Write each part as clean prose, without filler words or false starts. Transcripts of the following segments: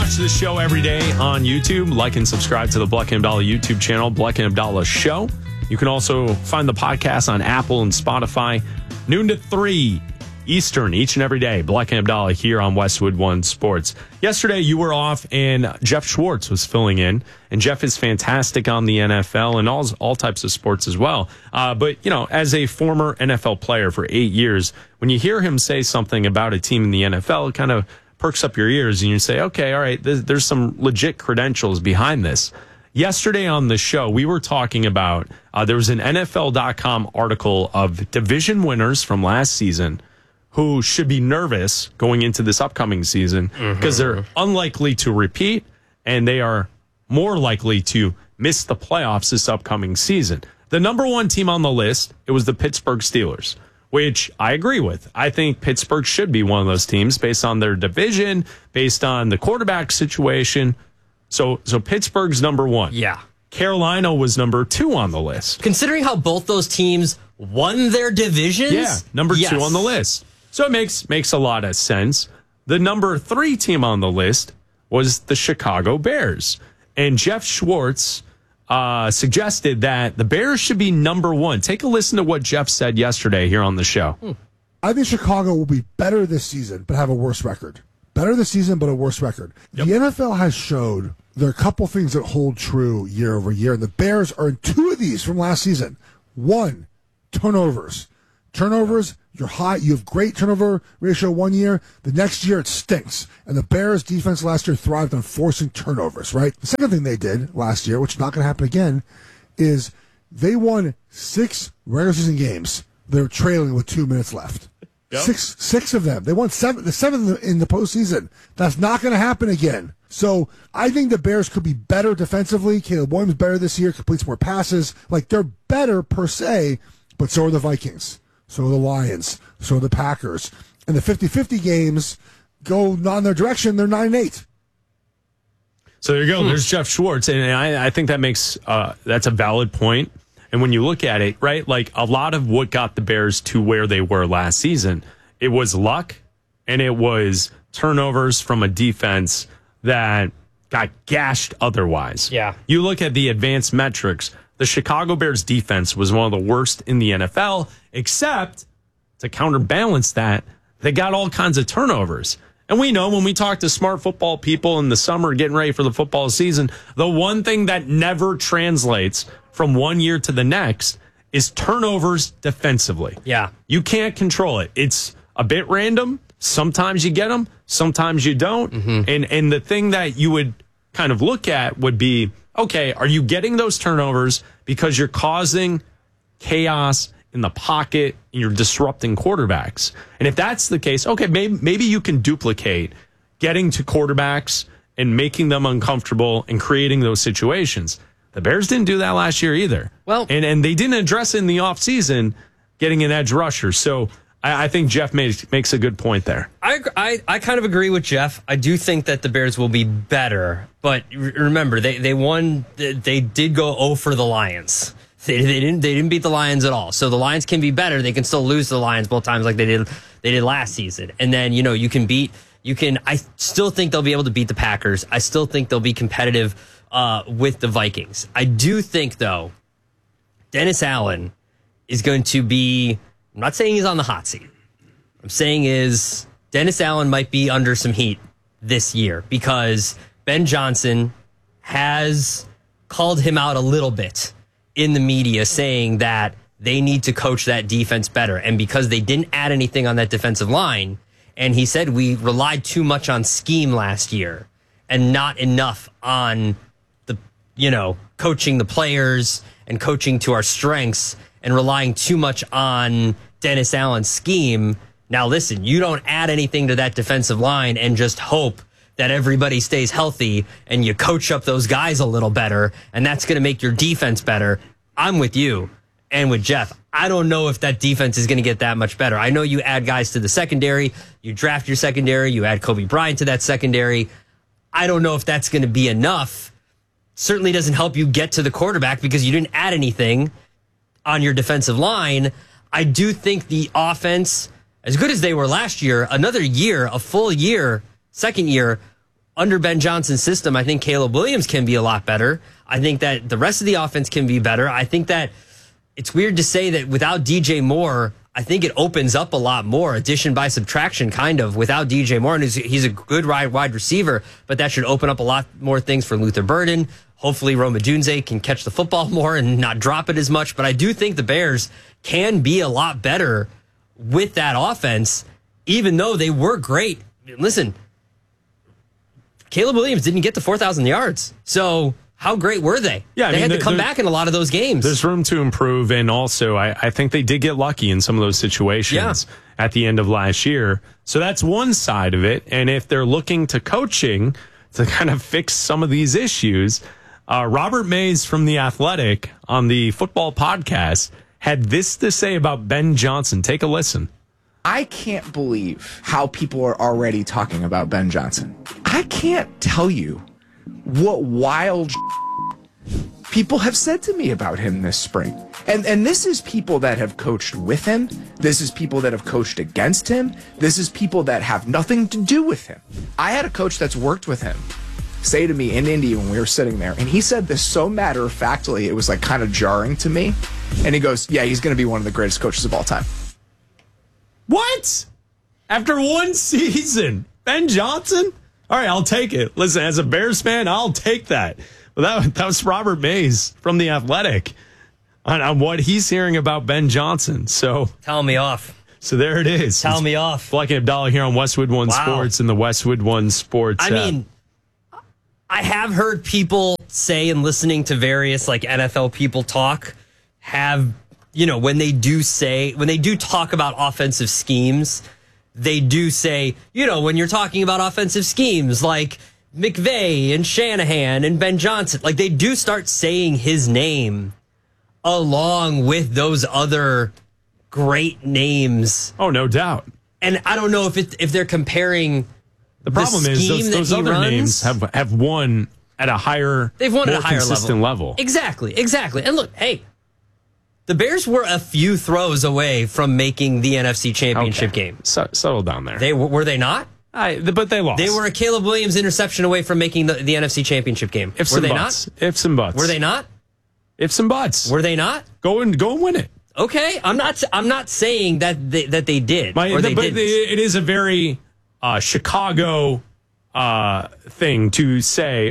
watch the show every day on YouTube, like and subscribe to the Bleck and Abdallah YouTube channel, Bleck and Abdallah Show. You can also find the podcast on Apple and Spotify, noon to 3 Eastern each and every day. Bleck and Abdallah here on Westwood One Sports. Yesterday, you were off, and Jeff Schwartz was filling in. And Jeff is fantastic on the NFL and all types of sports as well. But, you know, as a former NFL player for 8 years, when you hear him say something about a team in the NFL, it kind of perks up your ears, and you say, okay, all right, there's some legit credentials behind this. Yesterday on the show, we were talking about, there was an NFL.com article of division winners from last season who should be nervous going into this upcoming season because they're unlikely to repeat and they are more likely to miss the playoffs this upcoming season. The number one team on the list, it was the Pittsburgh Steelers, which I agree with. I think Pittsburgh should be one of those teams based on their division, based on the quarterback situation. So Pittsburgh's number one. Yeah. Carolina was number 2 on the list. Considering how both those teams won their divisions? Yeah, number 2 on the list. So it makes a lot of sense. The number 3 team on the list was the Chicago Bears. And Jeff Schwartz suggested that the Bears should be number 1. Take a listen to what Jeff said yesterday here on the show. I think Chicago will be better this season, but have a worse record. Better this season, but a worse record. Yep. The NFL has showed there are a couple things that hold true year over year, and the Bears are in 2 of these from last season. 1, turnovers. Turnovers, you're high. You have great turnover ratio 1 year. The next year, it stinks. And the Bears' defense last year thrived on forcing turnovers, right? The second thing they did last year, which is not going to happen again, is they won 6 regular season games. They were trailing with 2 minutes left. Yep. Six of them. They won 7, the 7th in the postseason. That's not going to happen again. So I think the Bears could be better defensively. Caleb Williams better this year, completes more passes. Like, they're better per se, but so are the Vikings. So are the Lions. So are the Packers. And the 50-50 games go not in their direction. They're 9-8. So there you go. There's Jeff Schwartz. And I think that makes that's a valid point. And when you look at it, right, like a lot of what got the Bears to where they were last season, it was luck and it was turnovers from a defense that got gashed otherwise. Yeah. You look at the advanced metrics, the Chicago Bears defense was one of the worst in the NFL, except to counterbalance that, they got all kinds of turnovers. And we know when we talk to smart football people in the summer getting ready for the football season, the one thing that never translates from one year to the next is turnovers defensively. Yeah. You can't control it. It's a bit random. Sometimes you get them, sometimes you don't. And the thing that you would kind of look at would be, okay, are you getting those turnovers because you're causing chaos in the pocket and you're disrupting quarterbacks? And if that's the case, okay, maybe you can duplicate getting to quarterbacks and making them uncomfortable and creating those situations. The Bears didn't do that last year either. Well, and they didn't address it in the offseason, getting an edge rusher. So I think Jeff makes a good point there. I kind of agree with Jeff. I do think that the Bears will be better, but remember they won. They did go 0 for the Lions. They didn't beat the Lions at all. So the Lions can be better. They can still lose to the Lions both times like they did last season. And then I still think they'll be able to beat the Packers. I still think they'll be competitive with the Vikings. I do think though, Dennis Allen is going to be. I'm not saying he's on the hot seat. What I'm saying is Dennis Allen might be under some heat this year because Ben Johnson has called him out a little bit in the media, saying that they need to coach that defense better. And because they didn't add anything on that defensive line, and he said we relied too much on scheme last year and not enough on the, coaching the players and coaching to our strengths and relying too much on Dennis Allen's scheme. Now, listen, you don't add anything to that defensive line and just hope that everybody stays healthy and you coach up those guys a little better, and that's going to make your defense better. I'm with you and with Jeff. I don't know if that defense is going to get that much better. I know you add guys to the secondary, you draft your secondary, you add Kobe Bryant to that secondary. I don't know if that's going to be enough. Certainly doesn't help you get to the quarterback because you didn't add anything on your defensive line. I do think the offense, as good as they were last year, another year, a full year, second year, under Ben Johnson's system, I think Caleb Williams can be a lot better. I think that the rest of the offense can be better. I think that it's weird to say that without DJ Moore, I think it opens up a lot more, addition by subtraction, kind of, without DJ Moore. And he's a good wide receiver, but that should open up a lot more things for Luther Burden. Hopefully, Rome Odunze can catch the football more and not drop it as much. But I do think the Bears can be a lot better with that offense, even though they were great. Listen, Caleb Williams didn't get to 4,000 yards. So how great were they? Yeah, they had to come back in a lot of those games. There's room to improve. And also, I think they did get lucky in some of those situations at the end of last year. So that's one side of it. And if they're looking to coaching to kind of fix some of these issues, Robert Mays from The Athletic on the football podcast had this to say about Ben Johnson. Take a listen. I can't believe how people are already talking about Ben Johnson. I can't tell you what wild people have said to me about him this spring. And this is people that have coached with him. This is people that have coached against him. This is people that have nothing to do with him. I had a coach that's worked with him say to me in Indy when we were sitting there, and he said this so matter-of-factly, it was like kind of jarring to me. And he goes, yeah, he's going to be one of the greatest coaches of all time. What? After one season, Ben Johnson? All right, I'll take it. Listen, as a Bears fan, I'll take that. Well, that was Robert Mays from The Athletic on what he's hearing about Ben Johnson. So tell me off. So there it is. Tell me off. Black and Abdallah here on Westwood One Sports and the Westwood One Sports I mean, I have heard people say, and listening to various like NFL people talk, when they do talk about offensive schemes, they do say, when you're talking about offensive schemes like McVay and Shanahan and Ben Johnson, like they do start saying his name along with those other great names. Oh, no doubt. And I don't know if they're comparing. The problem is those other names have won at a higher, they've won at a higher consistent level. Exactly. And look, hey, the Bears were a few throws away from making the NFC Championship game. Settle down there. Were they not? But they lost. They were a Caleb Williams interception away from making the NFC Championship game. Were they not? Ifs and buts. Were they not? Ifs and buts. Were they not? Go and win it. Okay, I'm not saying that they did. But it is a very Chicago thing to say.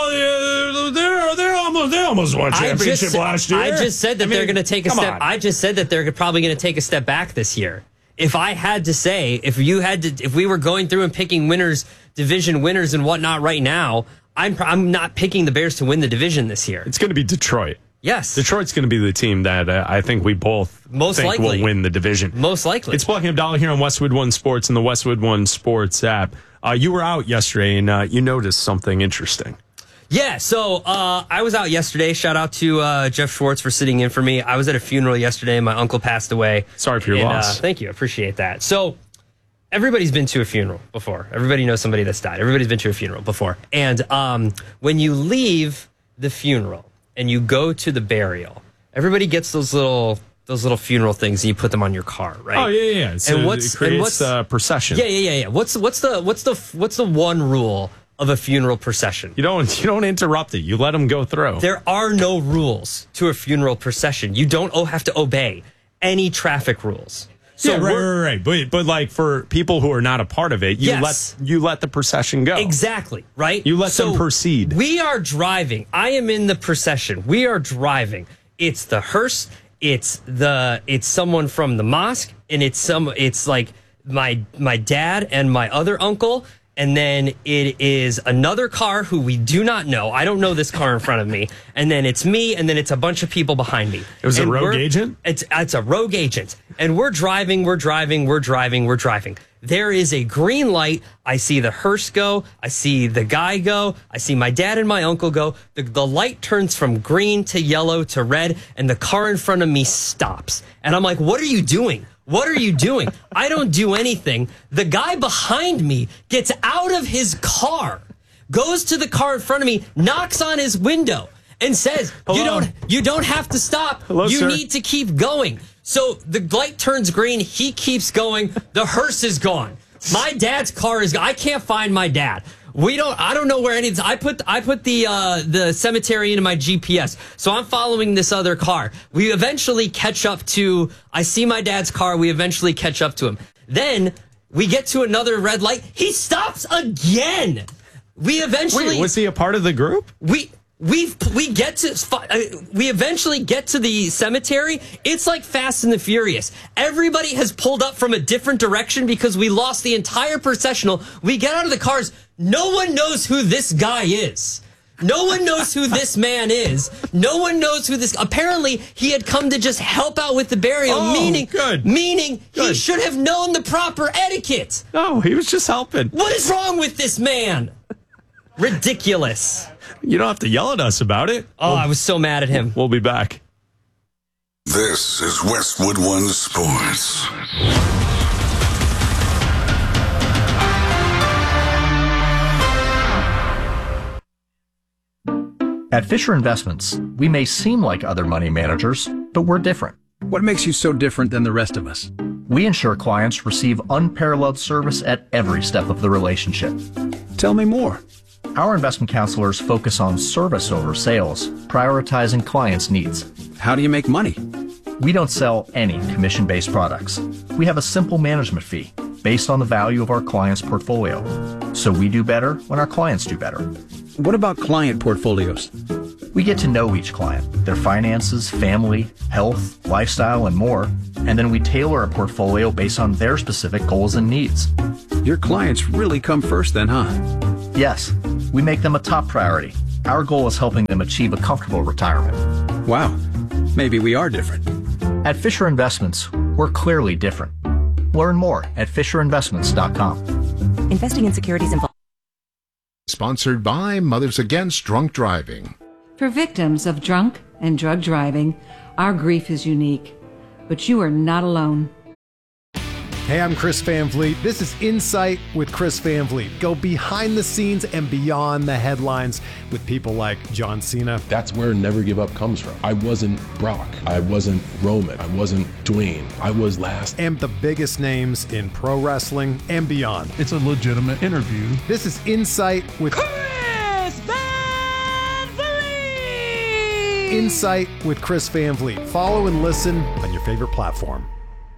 Oh, well, they almost won championship last year. I just said that they're going to take a step. I just said that they're probably going to take a step back this year. If I had to say, if we were going through and picking winners, division winners and whatnot right now, I'm not picking the Bears to win the division this year. It's going to be Detroit. Yes. Detroit's going to be the team that I think we both will win the division. Most likely. It's Black and Abdallah here on Westwood One Sports and the Westwood One Sports app. You were out yesterday and you noticed something interesting. Yeah, so I was out yesterday. Shout out to Jeff Schwartz for sitting in for me. I was at a funeral yesterday. My uncle passed away. Sorry for your loss. Thank you. I appreciate that. So everybody's been to a funeral before. Everybody knows somebody that's died. Everybody's been to a funeral before. And when you leave the funeral and you go to the burial, everybody gets those little funeral things and you put them on your car, right? Oh yeah. It creates a procession. Yeah. What's the one rule of a funeral procession? You don't interrupt it. You let them go through. There are no rules to a funeral procession. You don't have to obey any traffic rules. So right. But like for people who are not a part of it, you let the procession go. Exactly, right? You let them proceed. We are driving. I am in the procession. We are driving. It's the hearse. It's someone from the mosque, and it's like my dad and my other uncle. And then it is another car who we do not know. I don't know this car in front of me. And then it's me, and then it's a bunch of people behind me. It was a rogue agent? It's a rogue agent. And we're driving. There is a green light. I see the hearse go. I see the guy go. I see my dad and my uncle go. The light turns from green to yellow to red, and the car in front of me stops. And I'm like, what are you doing? What are you doing? I don't do anything. The guy behind me gets out of his car, goes to the car in front of me, knocks on his window, and says, you don't have to stop. Hello, you sir. need to keep going. So the light turns green. He keeps going. The hearse is gone. My dad's car is gone. I can't find my dad. I don't know where any. I put the cemetery into my GPS, so I'm following this other car. We eventually catch up to. I see my dad's car. We eventually catch up to him. Then we get to another red light. He stops again. We eventually. Wait, was he a part of the group? We eventually get to the cemetery. It's like Fast and the Furious. Everybody has pulled up from a different direction because we lost the entire processional. We get out of the cars. No one knows who this guy is. No one knows who this man is. No one knows who this. Apparently, he had come to just help out with the burial. Meaning he should have known the proper etiquette. No, he was just helping. What is wrong with this man? Ridiculous. You don't have to yell at us about it. Oh, I was so mad at him. We'll be back. This is Westwood One Sports. At Fisher Investments, we may seem like other money managers, but we're different. What makes you so different than the rest of us? We ensure clients receive unparalleled service at every step of the relationship. Tell me more. Our investment counselors focus on service over sales, prioritizing clients' needs. How do you make money? We don't sell any commission-based products. We have a simple management fee based on the value of our client's portfolio. So we do better when our clients do better. What about client portfolios? We get to know each client, their finances, family, health, lifestyle, and more, and then we tailor a portfolio based on their specific goals and needs. Your clients really come first then, huh? Yes, we make them a top priority. Our goal is helping them achieve a comfortable retirement. Wow, maybe we are different. At Fisher Investments, we're clearly different. Learn more at FisherInvestments.com. Investing in securities involved. Sponsored by Mothers Against Drunk Driving. For victims of drunk and drug driving, our grief is unique, but you are not alone. Hey, I'm Chris Van Vliet. This is Insight with Chris Van Vliet. Go behind the scenes and beyond the headlines with people like John Cena. That's where Never Give Up comes from. I wasn't Brock. I wasn't Roman. I wasn't Dwayne. I was last. And the biggest names in pro wrestling and beyond. It's a legitimate interview. This is Insight with Chris Van Vliet. Insight with Chris Van Vliet. Follow and listen on your favorite platform.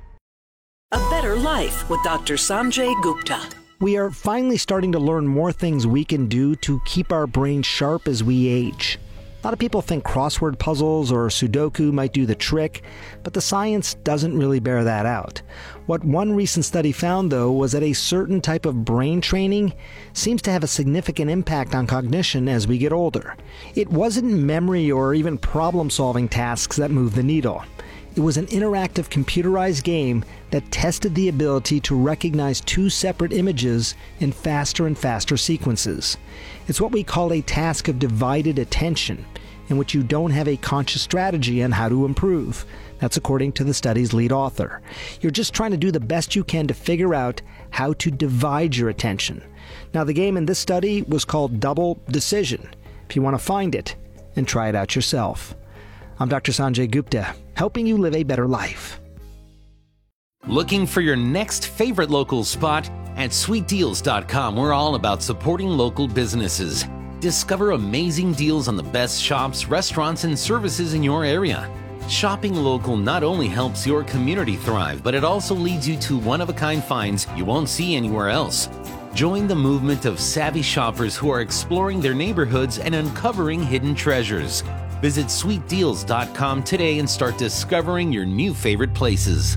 A Better Life with Dr. Sanjay Gupta. We are finally starting to learn more things we can do to keep our brains sharp as we age. A lot of people think crossword puzzles or Sudoku might do the trick, but the science doesn't really bear that out. What one recent study found, though, was that a certain type of brain training seems to have a significant impact on cognition as we get older. It wasn't memory or even problem-solving tasks that moved the needle. It was an interactive computerized game that tested the ability to recognize two separate images in faster and faster sequences. It's what we call a task of divided attention, in which you don't have a conscious strategy on how to improve. That's according to the study's lead author. You're just trying to do the best you can to figure out how to divide your attention. Now, the game in this study was called Double Decision. If you want to find it and try it out yourself. I'm Dr. Sanjay Gupta, helping you live a better life. Looking for your next favorite local spot? At sweetdeals.com, we're all about supporting local businesses. Discover amazing deals on the best shops, restaurants, and services in your area. Shopping local not only helps your community thrive, but it also leads you to one-of-a-kind finds you won't see anywhere else. Join the movement of savvy shoppers who are exploring their neighborhoods and uncovering hidden treasures. Visit sweetdeals.com today and start discovering your new favorite places.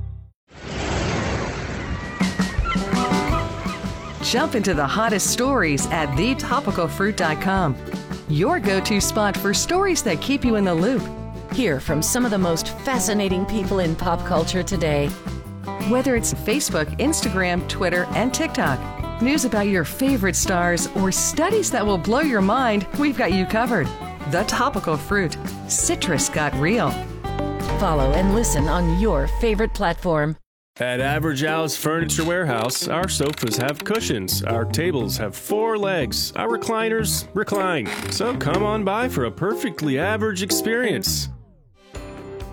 Jump into the hottest stories at thetopicalfruit.com. Your go-to spot for stories that keep you in the loop. Hear from some of the most fascinating people in pop culture today. Whether it's Facebook, Instagram, Twitter, and TikTok, news about your favorite stars, or studies that will blow your mind, we've got you covered. The Topical Fruit. Citrus got real. Follow and listen on your favorite platform. At Average Al's Furniture Warehouse, our sofas have cushions, our tables have 4 legs, our recliners recline. So come on by for a perfectly average experience.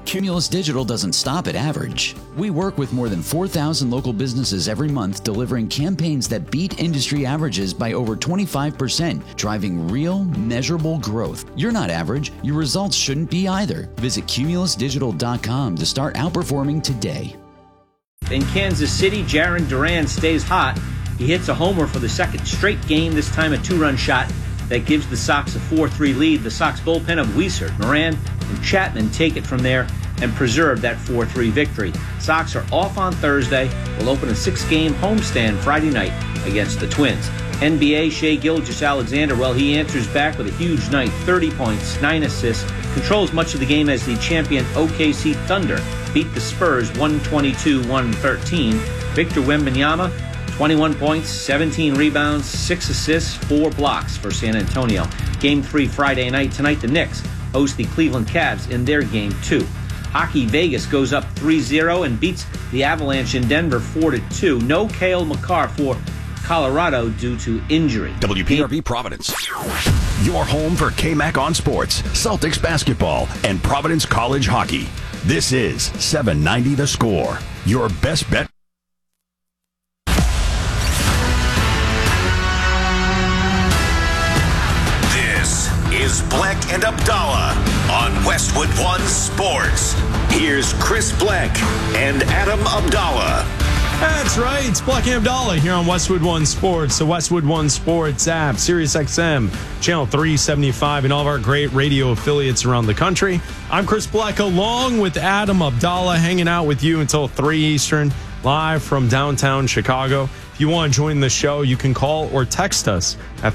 Cumulus Digital doesn't stop at average. We work with more than 4,000 local businesses every month, delivering campaigns that beat industry averages by over 25%, driving real, measurable growth. You're not average. Your results shouldn't be either. Visit cumulusdigital.com to start outperforming today. In Kansas City, Jarren Duran stays hot. He hits a homer for the second straight game, this time a two-run shot that gives the Sox a 4-3 lead. The Sox bullpen of Weeser, Moran, and Chapman take it from there and preserve that 4-3 victory. Sox are off on Thursday. Will open a 6-game homestand Friday night against the Twins. NBA, Shai Gilgeous-Alexander, well, he answers back with a huge night, 30 points, 9 assists, controls much of the game as the champion OKC Thunder beat the Spurs 122-113. Victor Wembanyama, 21 points, 17 rebounds, 6 assists, 4 blocks for San Antonio. Game 3 Friday night. Tonight, the Knicks host the Cleveland Cavs in their Game 2. Hockey, Vegas goes up 3-0 and beats the Avalanche in Denver 4-2. No Cale Makar for Colorado due to injury. WPRB Providence. Your home for KMAC on sports, Celtics basketball, and Providence College hockey. This is 790 The Score. Your best bet. Is Black and Abdallah on Westwood One Sports. Here's Chris Black and Adam Abdallah. That's right. It's Black and Abdallah here on Westwood One Sports, the Westwood One Sports app, Sirius XM, channel 375, and all of our great radio affiliates around the country. I'm Chris Black along with Adam Abdallah, hanging out with you until 3 Eastern, live from downtown Chicago. If you want to join the show, you can call or text us at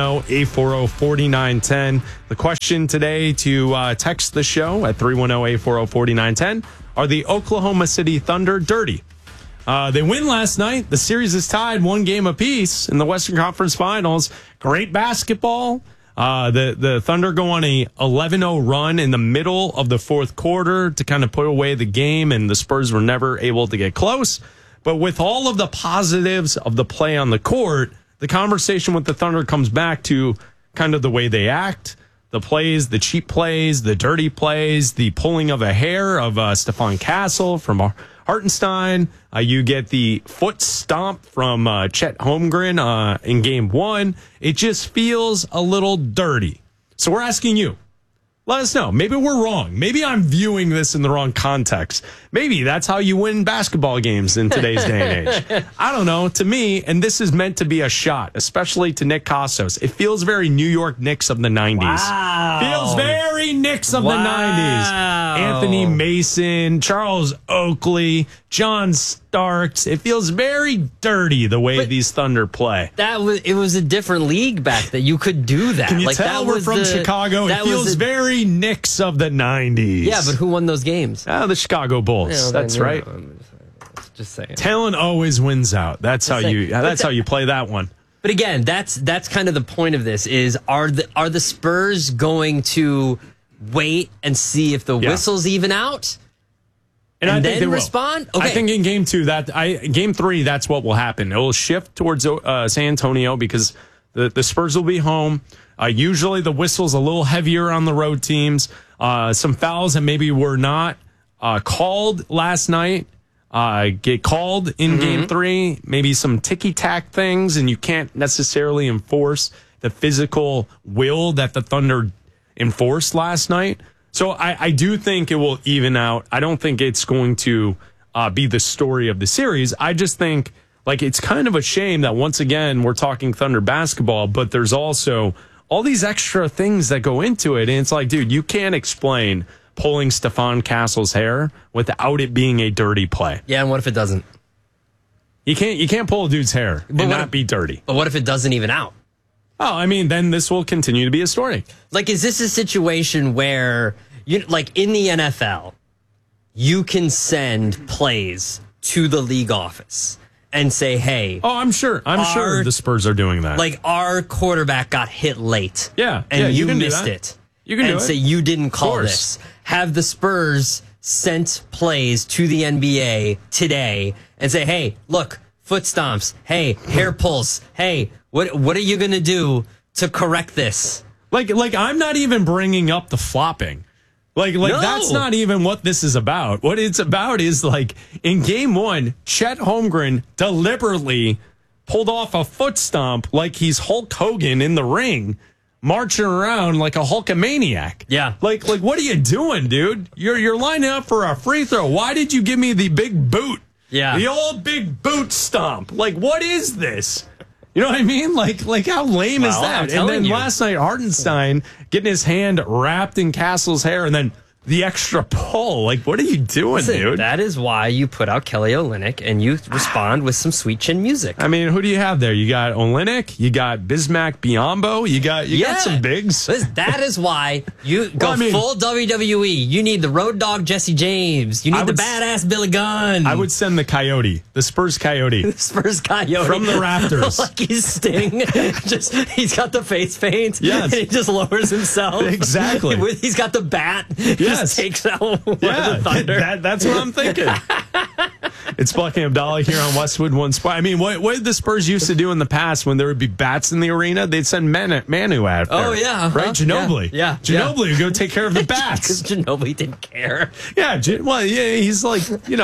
310-840-4910. The question today to text the show at 310-840-4910, are the Oklahoma City Thunder dirty? They win last night. The series is tied 1 game apiece in the Western Conference Finals. Great basketball. The Thunder go on a 11-0 run in the middle of the fourth quarter to kind of put away the game, and the Spurs were never able to get close. But with all of the positives of the play on the court, the conversation with the Thunder comes back to kind of the way they act, the plays, the cheap plays, the dirty plays, the pulling of a hair of Stefan Castle from Hartenstein. You get the foot stomp from Chet Holmgren in Game 1. It just feels a little dirty. So we're asking you. Let us know. Maybe we're wrong. Maybe I'm viewing this in the wrong context. Maybe that's how you win basketball games in today's day and age. I don't know. To me, and this is meant to be a shot, especially to Nick Kostos, it feels very New York Knicks of the 90s. Wow. Feels very Knicks of the 90s. Anthony Mason, Charles Oakley, John Starks. It feels very dirty the way these Thunder play. It was a different league back then. You could do that. Can you tell we're from Chicago? It feels very Knicks of the 90s. Yeah, but who won those games? The Chicago Bulls. That's right. Just saying. Talent always wins out. That's how you play that one. But again, that's kind of the point of this is are the Spurs going to wait and see if the whistles even out? And I think they respond? Will. Okay. I think in Game 2, Game 3, that's what will happen. It will shift towards San Antonio because the Spurs will be home. Usually the whistle's a little heavier on the road teams. Some fouls that maybe were not called last night get called in Game 3. Maybe some ticky-tack things, and you can't necessarily enforce the physical will that the Thunder enforced last night. So I do think it will even out. I don't think it's going to be the story of the series. I just think it's kind of a shame that once again we're talking Thunder basketball, but there's also all these extra things that go into it. And it's like, dude, you can't explain pulling Stefan Castle's hair without it being a dirty play. Yeah, and what if it doesn't? You can't pull a dude's hair and not be dirty. But what if it doesn't even out? Oh, I mean, then this will continue to be a story. Is this a situation where, in the NFL, you can send plays to the league office and say, hey. Oh, I'm sure the Spurs are doing that. Our quarterback got hit late. Yeah. And you missed it. You can do it. And say, you didn't call this. Have the Spurs sent plays to the NBA today and say, hey, look, foot stomps. Hey, hair pulls. Hey, what are you going to do to correct this? I'm not even bringing up the flopping. Like No. that's not even what this is about. What it's about is like in game one, Chet Holmgren deliberately pulled off a foot stomp like he's Hulk Hogan in the ring, marching around like a Hulkamaniac. Yeah. Like what are you doing, dude? You're lining up for a free throw. Why did you give me the big boot? Yeah. The old big boot stomp. Like, what is this? You know what I mean? Like how lame is Well, I'm that? And telling then you. last night, Hartenstein getting his hand wrapped in Castle's hair and then the extra pull. Like, what are you doing, Listen, dude? that is why you put out Kelly Olynyk and you respond with some sweet chin music. I mean, who do you have there? You got Olynyk, you got Bismack Biyombo, you got some bigs. That is why you go full WWE. You need the Road Dogg Jesse James. You need the badass Billy Gunn. I would send the Coyote, the Spurs Coyote. The Spurs Coyote. From the rafters. Like he's Sting. He's got the face paint. Yes. And he just lowers himself. Exactly. He's got the bat. Yes. Just takes out one of Yeah, the Thunder. that's what I'm thinking. It's Black and Abdallah here on Westwood One Sport. I mean, what did the Spurs used to do in the past when there would be bats in the arena? They'd send Manu out there. Oh, yeah. Uh-huh. Right? Ginobili. Yeah. Ginobili would go take care of the bats. Because Ginobili didn't care. Yeah, he's like,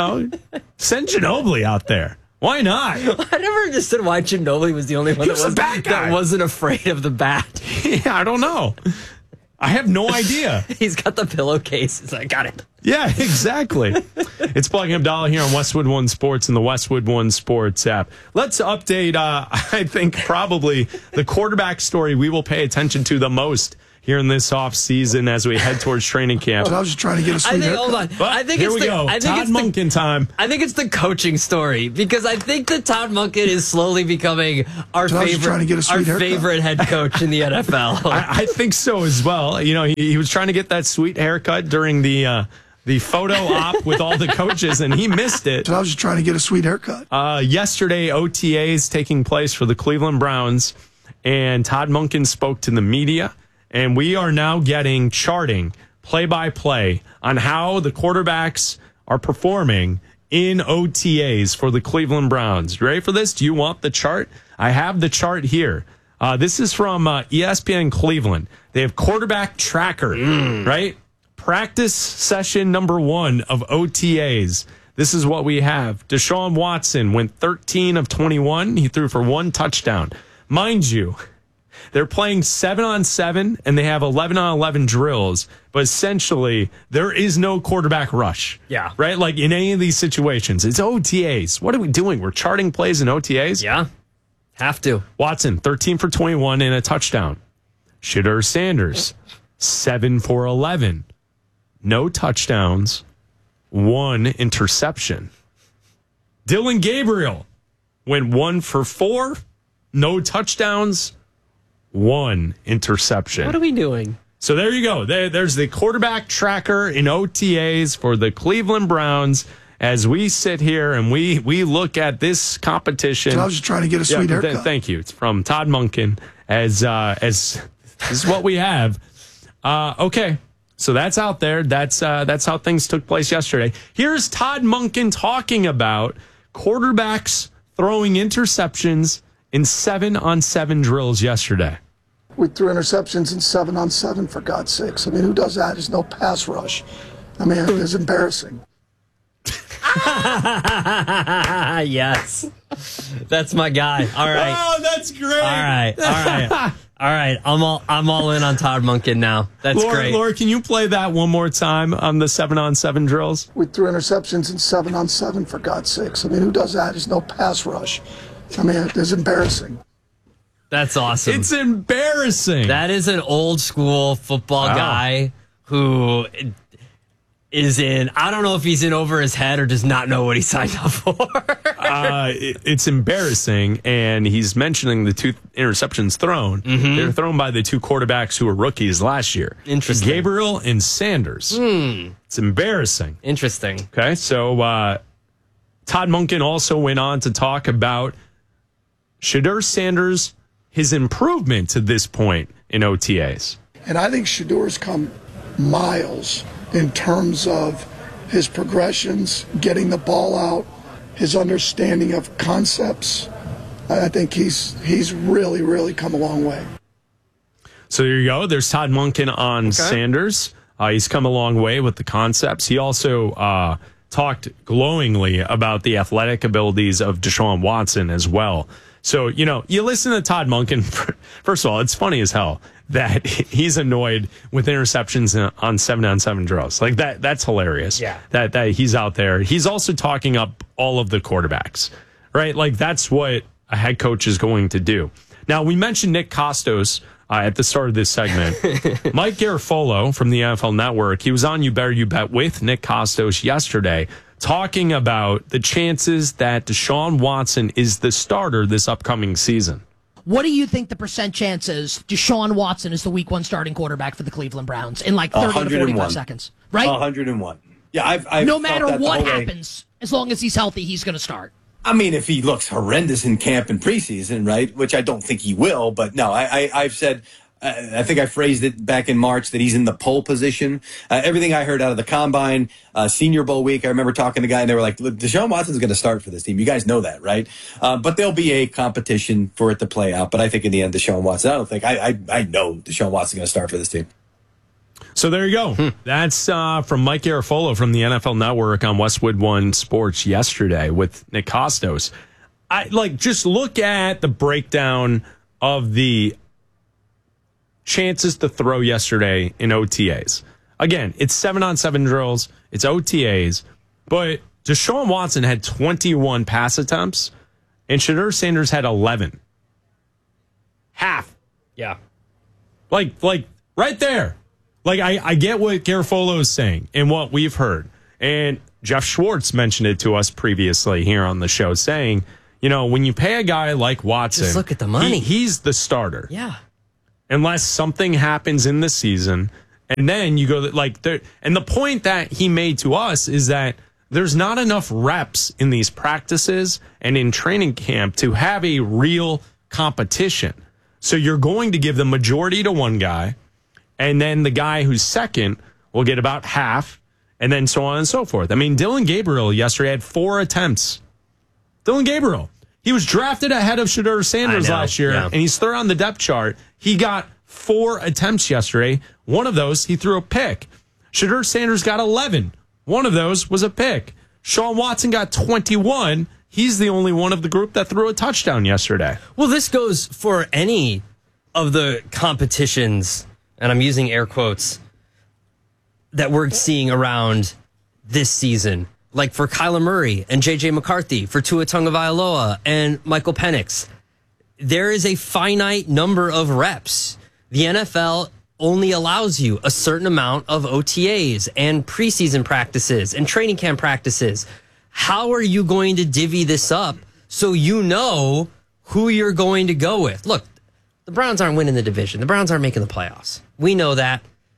send Ginobili out there. Why not? I never understood why Ginobili was the only one that wasn't afraid of the bat. Yeah, I don't know. I have no idea. He's got the pillowcase. He's like, got it. Yeah, exactly. It's Black and Abdallah here on Westwood One Sports and the Westwood One Sports app. Let's update, I think, probably the quarterback story we will pay attention to the most here in this off season as we head towards training camp. I was just trying to get a sweet haircut. Hold on. But here we go. Todd Monken time. I think it's the coaching story because I think that Todd Monken is slowly becoming our favorite head coach in the NFL. I think so as well. He was trying to get that sweet haircut during the photo op with all the coaches, and he missed it. I was just trying to get a sweet haircut. Yesterday, OTAs taking place for the Cleveland Browns, and Todd Monken spoke to the media, and we are now getting charting play-by-play on how the quarterbacks are performing in OTAs for the Cleveland Browns. You ready for this? Do you want the chart? I have the chart here. This is from ESPN Cleveland. They have quarterback tracker, right? Practice session number 1 of OTAs. This is what we have. Deshaun Watson went 13 of 21. He threw for 1 touchdown. Mind you, they're playing 7-on-7 and they have 11-on-11 drills, but essentially there is no quarterback rush. Yeah. Right? Like in any of these situations, it's OTAs. What are we doing? We're charting plays in OTAs? Yeah. Have to. Watson, 13 for 21 and a touchdown. Shedeur Sanders, 7 for 11. No touchdowns, 1 interception. Dylan Gabriel went 1 for 4, no touchdowns, 1 interception. What are we doing? So there you go. There's the quarterback tracker in OTAs for the Cleveland Browns as we sit here and we look at this competition. I was just trying to get a sweet haircut. Thank you. It's from Todd Monken as this is what we have. Okay. So that's out there. That's how things took place yesterday. Here's Todd Monken talking about quarterbacks throwing interceptions in 7-on-7 drills yesterday. We threw interceptions in 7-on-7, for God's sakes. I mean, who does that? There's no pass rush. I mean, it's embarrassing. Yes. That's my guy. All right. Oh, that's great. All right. I'm all in on Todd Monken now. That's great. Laura, can you play that one more time on the 7-on-7 drills? We threw interceptions in 7-on-7, for God's sakes. I mean, who does that? There's no pass rush. I mean, it's embarrassing. That's awesome. It's embarrassing. That is an old school football guy who is in, I don't know if he's in over his head or does not know what he signed up for. It's embarrassing, and he's mentioning the 2 interceptions thrown. Mm-hmm. They were thrown by the 2 quarterbacks who were rookies last year. Interesting. Gabriel and Sanders. It's embarrassing. Interesting. Okay, so Todd Monken also went on to talk about Shedeur Sanders, his improvement to this point in OTAs. And I think Shedeur's come miles in terms of his progressions, getting the ball out, his understanding of concepts. I think he's really, really come a long way. So there you go. There's Todd Monken on Sanders. He's come a long way with the concepts. He also talked glowingly about the athletic abilities of Deshaun Watson as well. So, you listen to Todd Monken. First of all, it's funny as hell that he's annoyed with interceptions on 7-on-7 drills. Like that's hilarious. Yeah. That he's out there. He's also talking up all of the quarterbacks, right? Like that's what a head coach is going to do. Now, we mentioned Nick Kostos at the start of this segment. Mike Garafolo from the NFL Network, he was on You Better You Bet with Nick Kostos yesterday, talking about the chances that Deshaun Watson is the starter this upcoming season. What do you think the percent chance is Deshaun Watson is the week 1 starting quarterback for the Cleveland Browns in like 30 to 45 seconds? Right? 101. Yeah, I've no matter what happens, as long as he's healthy, he's going to start. I mean, if he looks horrendous in camp and preseason, right, which I don't think he will, but no, I've said, I think I phrased it back in March that he's in the pole position. Everything I heard out of the Combine, Senior Bowl week, I remember talking to a guy and they were like, Deshaun Watson's going to start for this team. You guys know that, right? But there'll be a competition for it to play out. But I think in the end, Deshaun Watson, I know Deshaun Watson's going to start for this team. So there you go. That's from Mike Garafolo from the NFL Network on Westwood One Sports yesterday with Nick Kostos. Just look at the breakdown of the chances to throw yesterday in OTAs. Again, it's 7-on-7 drills, it's OTAs, but Deshaun Watson had 21 pass attempts and Shedeur Sanders had 11. Half. Yeah. Like right there. Like, I get what Garafolo is saying and what we've heard. And Jeff Schwartz mentioned it to us previously here on the show, saying, when you pay a guy like Watson, just look at the money. He's the starter. Yeah. Unless something happens in the season. And then you go, and the point that he made to us is that there's not enough reps in these practices and in training camp to have a real competition. So you're going to give the majority to one guy. And then the guy who's second will get about half, and then so on and so forth. I mean, Dylan Gabriel yesterday had 4 attempts. Dylan Gabriel. He was drafted ahead of Shedeur Sanders last year, and he's third on the depth chart. He got 4 attempts yesterday. One of those, he threw a pick. Shedeur Sanders got 11. One of those was a pick. Sean Watson got 21. He's the only one of the group that threw a touchdown yesterday. Well, this goes for any of the competitions, and I'm using air quotes, that we're seeing around this season. Like for Kyler Murray and J.J. McCarthy, for Tua Tagovailoa and Michael Penix. There is a finite number of reps. The NFL only allows you a certain amount of OTAs and preseason practices and training camp practices. How are you going to divvy this up so you know who you're going to go with? Look, the Browns aren't winning the division. The Browns aren't making the playoffs. We know that.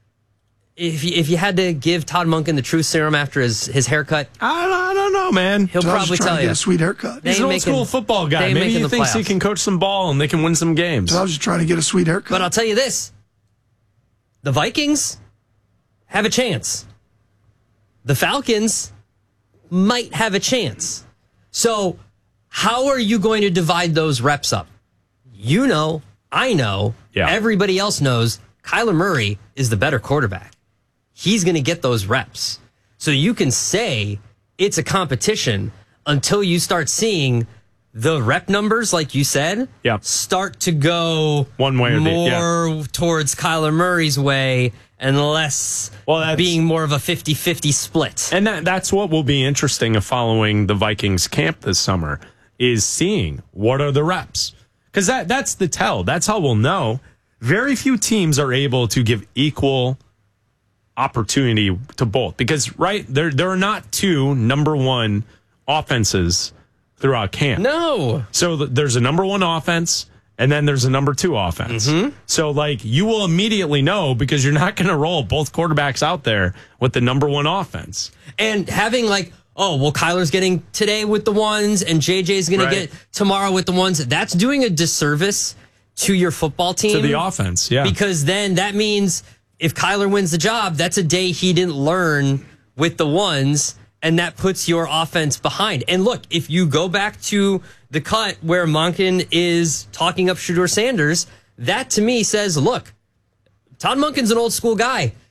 If you had to give Todd Monken the truth serum after his haircut, I don't know, man. He'll probably tell you. Get a sweet haircut. He's an old school football guy. Maybe he thinks he can coach some ball and they can win some games. So I was just trying to get a sweet haircut. But I'll tell you this. The Vikings have a chance. The Falcons might have a chance. So how are you going to divide those reps up? You know, I know, everybody else knows Kyler Murray is the better quarterback. He's going to get those reps. So you can say it's a competition until you start seeing the rep numbers, like you said, start to go one way or more towards Kyler Murray's way and less being more of a 50-50 split. And that's what will be interesting of following the Vikings camp this summer, is seeing what are the reps. Because that's the tell. That's how we'll know. Very few teams are able to give equal opportunity to both. Because, there are not 2 number 1 offenses throughout camp. No. So there's a number 1 offense, and then there's a number 2 offense. Mm-hmm. So, you will immediately know because you're not going to roll both quarterbacks out there with the number 1 offense. And having, Kyler's getting today with the ones, and JJ's going to get tomorrow with the ones. That's doing a disservice to your football team. To the offense, yeah. Because then that means if Kyler wins the job, that's a day he didn't learn with the ones, and that puts your offense behind. And look, if you go back to the cut where Monken is talking up Shedeur Sanders, that to me says, look, Todd Monken's an old school guy.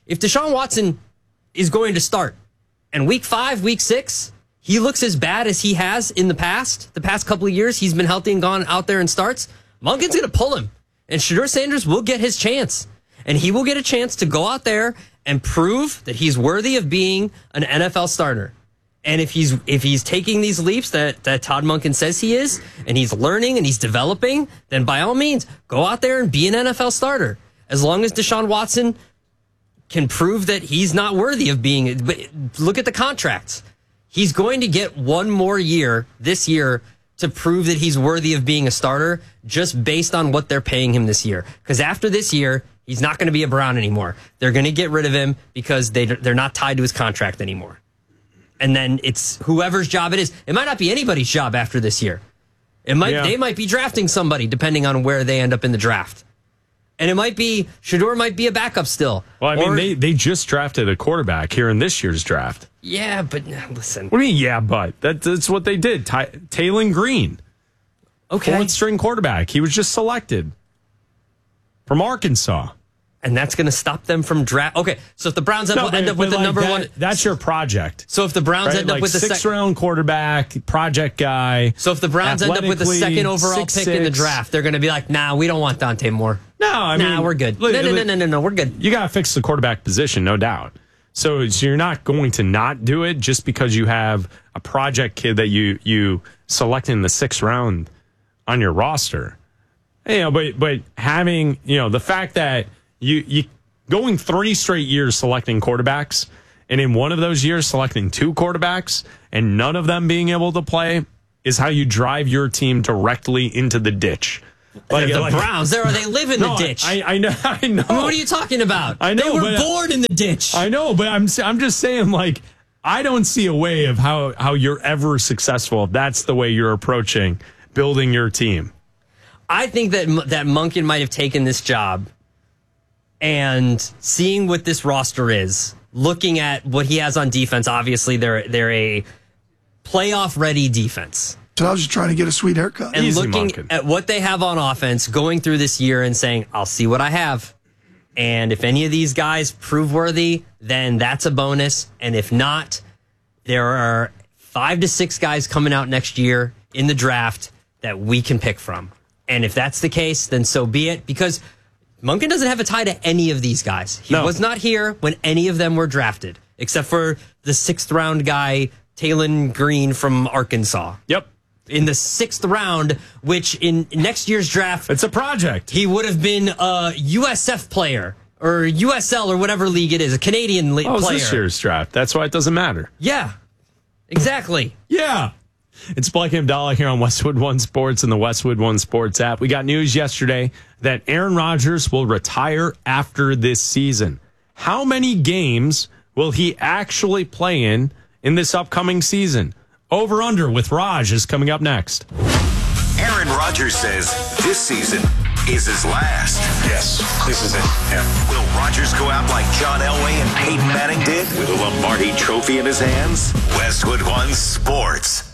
If Deshaun Watson is going to start, and week 5, week 6, he looks as bad as he has in the past couple of years, he's been healthy and gone out there and starts, Monken's going to pull him. And Shedeur Sanders will get his chance. And he will get a chance to go out there and prove that he's worthy of being an NFL starter. And if he's taking these leaps that Todd Monken says he is, and he's learning and he's developing, then by all means, go out there and be an NFL starter. As long as Deshaun Watson can prove that he's not worthy of being. But look at the contracts. He's going to get one more year this year to prove that he's worthy of being a starter just based on what they're paying him this year. Because after this year, he's not going to be a Brown anymore. They're going to get rid of him because they're not tied to his contract anymore. And then it's whoever's job it is. It might not be anybody's job after this year. They might be drafting somebody depending on where they end up in the draft. And it might be, Shedeur might be a backup still. Well, I mean, they just drafted a quarterback here in this year's draft. Yeah, but listen. What do you mean, yeah, but? That's what they did. Taylon Green. Okay. 4th string quarterback. He was just selected from Arkansas. And that's going to stop them from draft. Okay, so if the Browns end up with the number one. That's your project. So if the Browns end up with the 6th round quarterback, project guy. So if the Browns end up with the 2nd overall pick in the draft, they're going to be like, nah, we don't want Dante Moore. No, I mean, we're good. No, we're good. You got to fix the quarterback position, no doubt. So you're not going to not do it just because you have a project kid that you select in the 6th round on your roster. But having, the fact that you going 3 straight years selecting quarterbacks, and in one of those years selecting 2 quarterbacks and none of them being able to play is how you drive your team directly into the ditch. The Browns, they live in the ditch. I know. What are you talking about? I know. They were born in the ditch. I know, but I'm just saying, I don't see a way of how you're ever successful if that's the way you're approaching building your team. I think that Monken might have taken this job and seeing what this roster is, looking at what he has on defense. Obviously, they're a playoff-ready defense. So I was just trying to get a sweet haircut. And looking at what they have on offense, going through this year and saying, I'll see what I have. And if any of these guys prove worthy, then that's a bonus. And if not, there are 5 to 6 guys coming out next year in the draft that we can pick from. And if that's the case, then so be it. Because Monken doesn't have a tie to any of these guys. He was not here when any of them were drafted, except for the 6th round guy, Taylon Green from Arkansas. Yep. In the 6th round, which in next year's draft, it's a project. He would have been a USF player or USL or whatever league it is, a Canadian player. It's this year's draft. That's why it doesn't matter. Yeah, exactly. Yeah. It's Blake Abdallah here on Westwood One Sports and the Westwood One Sports app. We got news yesterday that Aaron Rodgers will retire after this season. How many games will he actually play in this upcoming season? Over under with Raj is coming up next. Aaron Rodgers says this season is his last. Yes, this is it. Yeah. Will Rodgers go out like John Elway and Peyton Manning did with a Lombardi trophy in his hands? Westwood One Sports.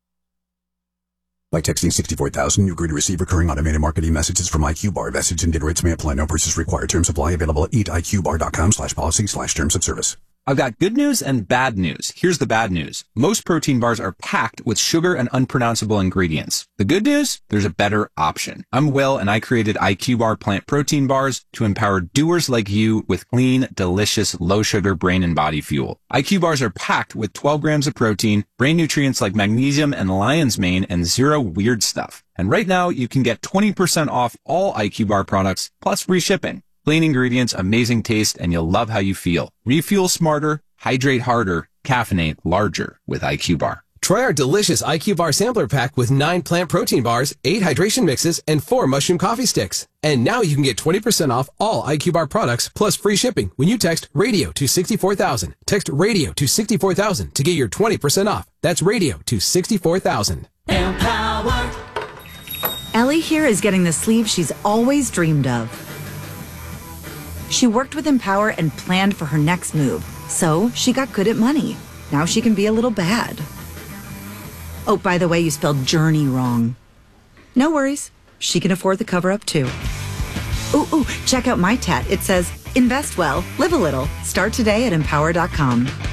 By texting 64,000, you agree to receive recurring automated marketing messages from IQ Bar. Message and data rates may apply. No purchase required. Terms apply. Available at eatiqbar.com/policy/terms of service. I've got good news and bad news. Here's the bad news. Most protein bars are packed with sugar and unpronounceable ingredients. The good news? There's a better option. I'm Will, and I created IQ Bar plant protein bars to empower doers like you with clean, delicious, low-sugar brain and body fuel. IQ Bars are packed with 12 grams of protein, brain nutrients like magnesium and lion's mane, and 0 weird stuff. And right now, you can get 20% off all IQ Bar products, plus free shipping. Clean ingredients, amazing taste, and you'll love how you feel. Refuel smarter, hydrate harder, caffeinate larger with IQ Bar. Try our delicious IQ Bar sampler pack with 9 plant protein bars, 8 hydration mixes, and 4 mushroom coffee sticks. And now you can get 20% off all IQ Bar products plus free shipping when you text RADIO to 64,000. Text RADIO to 64,000 to get your 20% off. That's RADIO to 64,000. Empower. Ellie here is getting the sleeve she's always dreamed of. She worked with Empower and planned for her next move, so she got good at money. Now she can be a little bad. Oh, by the way, you spelled journey wrong. No worries. She can afford the cover-up, too. Ooh, check out my tat. It says, Invest well, live a little. Start today at empower.com.